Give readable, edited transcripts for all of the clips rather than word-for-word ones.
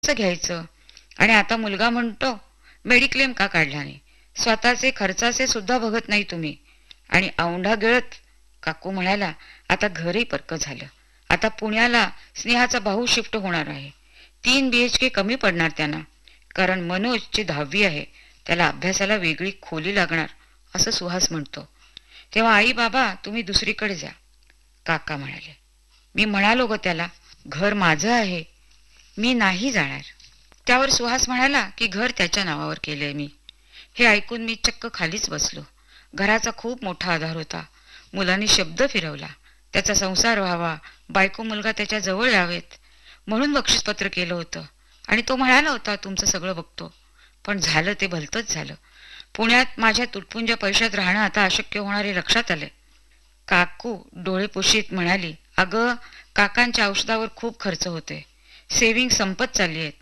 कसं घ्यायचं? आणि आता मुलगा म्हणतो मेडिक्लेम का काढला नाही? स्वतःचे खर्चाचे सुद्धा बघत नाही तुम्ही. आणि औंढा गिळत काकू म्हणाला, आता घरही पक्क झालं. आता पुण्याला स्नेहाचा भाऊ शिफ्ट होणार आहे. 3 BHK कमी पडणार त्यांना. कारण मनोजची 10वी आहे, त्याला अभ्यासाला वेगळी खोली लागणार असं सुहास म्हणतो. तेव्हा आई बाबा तुम्ही दुसरीकडे जा. काका म्हणाले, मी म्हणालो ग त्याला, घर माझं आहे, मी नाही जाणार. त्यावर सुहास म्हणाला की घर त्याच्या नावावर केलंय मी. हे ऐकून मी चक्क खालीच बसलो. घराचा खूप मोठा आधार होता. मुलांनी शब्द फिरवला, त्याचा संसार व्हावा, बायको मुलगा त्याच्या जवळ यावेत म्हणून बक्षीसपत्र केलं होतं. आणि तो म्हणाला होता तुमचं सगळं बघतो. पण झालं ते भलतंच झालं. पुण्यात माझ्या तुटपुंज्या पैशात राहणं आता अशक्य होणार हे लक्षात आले. काकू डोळे पुशीत म्हणाली, अगं काकांच्या औषधावर खूप खर्च होते. सेविंग संपत चालली आहेत.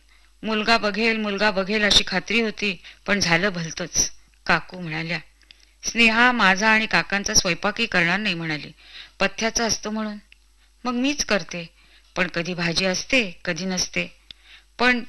मुलगा बघेल अशी खात्री होती, पण झालं भलतंच. काकू म्हणाल्या, स्नेहा माझा आणि काकांचा स्वयंपाकही करणार नाही म्हणाली. पथ्याचं असतं म्हणून. मग मीच करते. पण कधी भाजी असते, कधी नसते. पण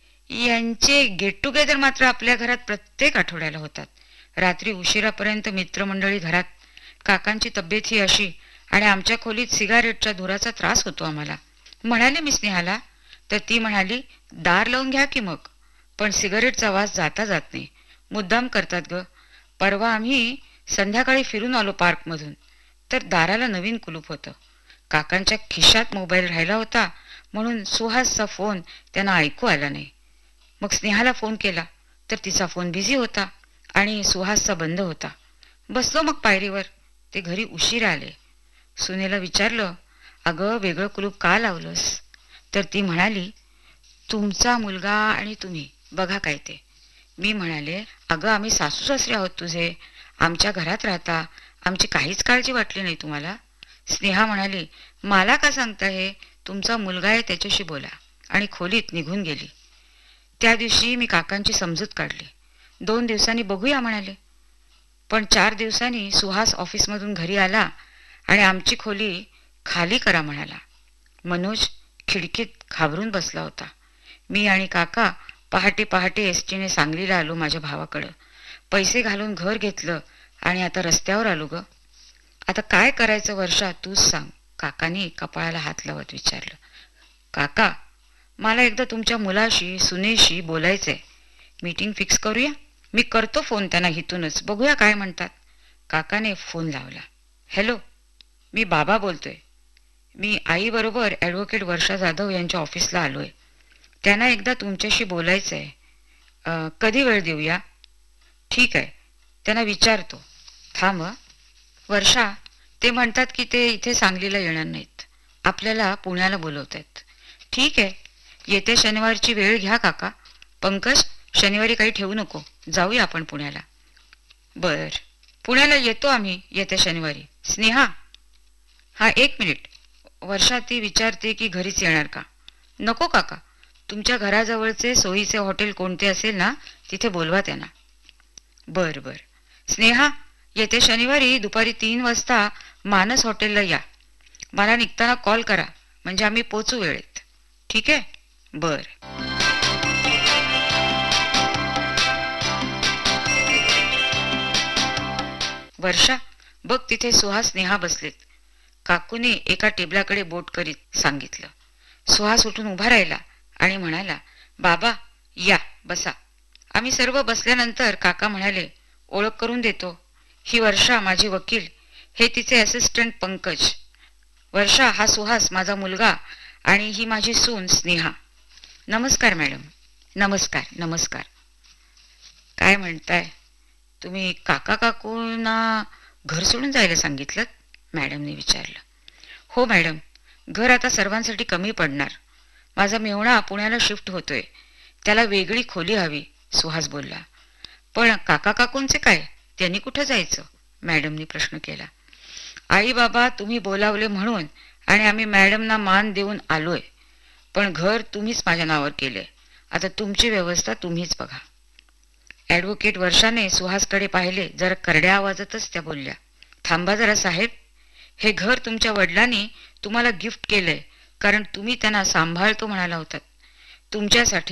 यांचे गेट टुगेदर मात्र आपल्या घरात प्रत्येक आठवड्याला होतात. रात्री उशिरापर्यंत मित्रमंडळी घरात. काकांची तब्येत ही अशी, आणि आमच्या खोलीत सिगारेटच्या धुराचा त्रास होतो आम्हाला. म्हणाले मी स्नेहाला, तर ती म्हणाली, दार लावून घ्या की मग. पण सिगारेटचा वास जाता जात नाही. मुद्दाम करतात ग. परवा आम्ही संध्याकाळी फिरून आलो पार्कमधून, तर दाराला नवीन कुलूप होतं. काकांच्या खिशात मोबाईल राहिला होता म्हणून सुहासचा फोन त्यांना ऐकू आला नाही. मग स्नेहाला फोन केला तर तिचा फोन बिझी होता आणि सुहासचा बंद होता. बसलो मग पायरीवर. ते घरी उशीरा आले. सुनेला विचारलं, अगं वेगळं कुलूप का लावलंस? तर ती म्हणाली, तुमचा मुलगा आणि तुम्ही बघा काय ते. मी म्हणाले, अगं आम्ही सासू सासरे आहोत तुझे, आमच्या घरात राहता, आमची काहीच काळजी वाटली नाही तुम्हाला? स्नेहा म्हणाली, मला का सांगता हे? तुमचा मुलगा आहे त्याच्याशी बोला. आणि खोलीत निघून गेली. त्या दिवशी मी काकांची समजूत काढली. 2 दिवसांनी बघूया म्हणाले. पण 4 दिवसांनी सुहास ऑफिसमधून घरी आला आणि आमची खोली खाली करा म्हणाला. मनोज खिडकीत घाबरून बसला होता. मी आणि काका पहाटे पहाटे एसटीने सांगलीला आलो माझ्या भावाकडं. पैसे घालून घर घेतलं आणि आता रस्त्यावर आलो ग. आता काय करायचं वर्षा, तूच सांग. काकाने कपाळाला हात लावत विचारलं. काका, मला एकदा तुमच्या मुलाशी सुनेशी बोलायचंय. मीटिंग फिक्स करूया? मी करतो फोन त्यांना इथूनच, बघूया काय म्हणतात. काकाने फोन लावला. हॅलो, मी बाबा बोलतोय. मी आईबरोबर ॲडव्होकेट वर्षा जाधव यांच्या ऑफिसला आलोय. त्यांना एकदा तुमच्याशी बोलायचंय. कधी वेळ देऊया? ठीक आहे, त्यांना विचारतो. थांब. वर्षा, ते म्हणतात की ते इथे सांगलीला येणार नाहीत, आपल्याला पुण्याला बोलवत आहेत. ठीक आहे, येत्या शनिवारची वेळ घ्या काका. पंकज, शनिवारी काही ठेवू नको, जाऊया आपण पुण्याला. बर, पुण्याला येतो आम्ही येत्या शनिवारी. स्नेहा, हा 1 मिनिट. वर्षा ती विचारते की घरीच येणार का? नको काका, तुमच्या घराजवळचे सोयीचे हॉटेल कोणते असेल ना, तिथे बोलवा त्यांना. बर बर. स्नेहा, येत्या शनिवारी दुपारी 3 वाजता मानस हॉटेलला या. मला निघताना कॉल करा म्हणजे आम्ही पोचू वेळेत. ठीक आहे? बर. वर्षा, बघ तिथे सुहास स्नेहा बसलेत. काकूने एका टेबलाकडे बोट करीत सांगितलं. सुहास उठून उभा राहिला आणि म्हणाला, बाबा या बसा. आम्ही सर्व बसल्यानंतर काका म्हणाले, ओळख करून देतो. ही वर्षा माझी वकील, हे तिचे असिस्टंट पंकज. वर्षा, हा सुहास माझा मुलगा आणि ही माझी सून स्नेहा. नमस्कार मॅडम. नमस्कार नमस्कार. काय म्हणताय? तुम्ही काका काकूंना घर सोडून जायला सांगितलं? मॅडमने विचारलं. हो मॅडम, घर आता सर्वांसाठी कमी पडणार. माझा मेहुणा पुण्याला शिफ्ट होतोय, त्याला वेगळी खोली हवी. सुहास बोलला. पण काका काकूंचे काय, त्यांनी कुठं जायचं? मॅडमनी प्रश्न केला. आई बाबा तुम्ही बोलावले म्हणून आणि आम्ही मॅडमना मान देऊन आलोय. पण घर तुम्हीच माझ्या नावावर केले. आता तुमची व्यवस्था तुम्हीच बघा. ॲडव्होकेट वर्षाने सुहासकडे पाहिले. जरा करड्या आवाजातच त्या बोलल्या, थांबा जरा साहेब. हे घर तुमच्या वडिलांनी तुम्हाला गिफ्ट केलंय, कारण तुम्ही त्यांना सांभाळतो म्हणाला होतात. तुमच्यासाठी